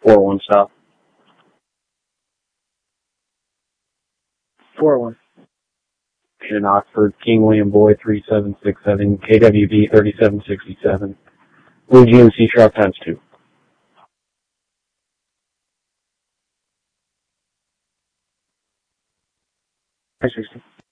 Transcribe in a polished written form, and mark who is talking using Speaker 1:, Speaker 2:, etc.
Speaker 1: 4-1 stop.
Speaker 2: 4-1.
Speaker 1: In Oxford, King William Boy 3767, KWB 3767. Blue GMC sharp times 2.
Speaker 2: I 60.